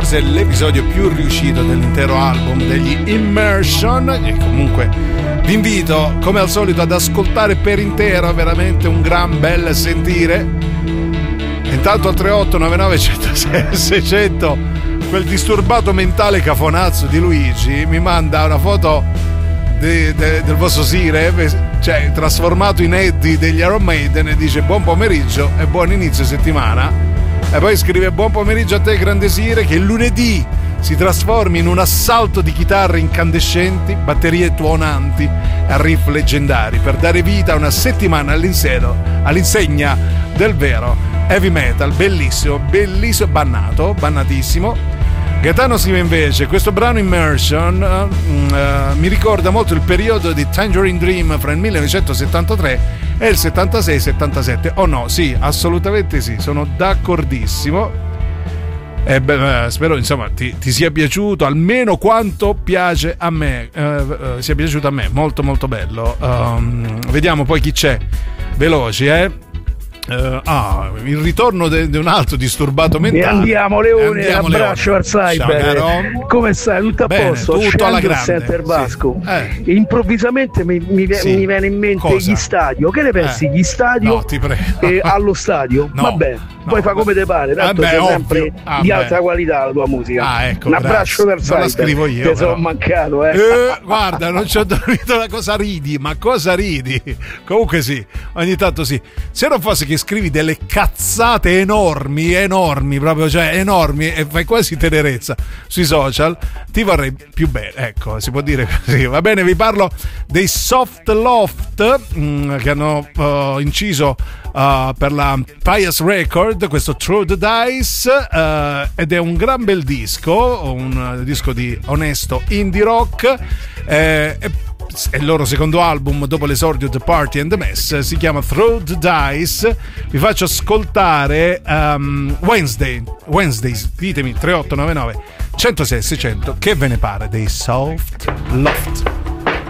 forse l'episodio più riuscito dell'intero album degli Immersion, e comunque vi invito come al solito ad ascoltare per intero, veramente un gran bel sentire. Intanto al 3899 106 600 quel disturbato mentale cafonazzo di Luigi mi manda una foto del vostro Sire, cioè trasformato in Eddie degli Iron Maiden, e dice buon pomeriggio e buon inizio settimana, e poi scrive buon pomeriggio a te grande Sire, che il lunedì si trasformi in un assalto di chitarre incandescenti, batterie tuonanti e riff leggendari per dare vita a una settimana all'insegna del vero heavy metal. Bellissimo, bellissimo, bannatissimo. Gaetano scrive invece questo brano Immersion mi ricorda molto il periodo di Tangerine Dream fra il 1973 e il 76-77. Oh no, sì, assolutamente sì, sono d'accordissimo. Spero insomma ti sia piaciuto almeno quanto piace a me, sia piaciuto a me, molto molto bello. Vediamo poi chi c'è, veloci il ritorno di un altro disturbato mentale. E andiamo Leone, un abbraccio al cyber. Come stai? Tutto a posto? Tutto alla grande. Center Vasco. Sì. Improvvisamente mi viene in mente gli stadio. Che ne pensi? Gli stadio? No, ti prego. Allo stadio? No. Vabbè, poi fa come te pare, tanto c'è sempre di alta qualità la tua musica. Ecco, un abbraccio dal cyber. La scrivo io. Ti sono mancato, guarda, non ci ho dormito, cosa ridi? Ma cosa ridi? Comunque sì, ogni tanto sì. Se non fosse che scrivi delle cazzate enormi, proprio, cioè enormi, e fai quasi tenerezza sui social, ti vorrei più bene, ecco, si può dire così. Va bene, vi parlo dei Soft Loft che hanno inciso per la Pious Record questo Through the Dice, ed è un gran bel disco, un disco di onesto indie rock, è il loro secondo album dopo l'esordio The Party and the Mess, si chiama Through the Dice. Vi faccio ascoltare Wednesdays, ditemi 3899 106 600 che ve ne pare dei Soft Loft.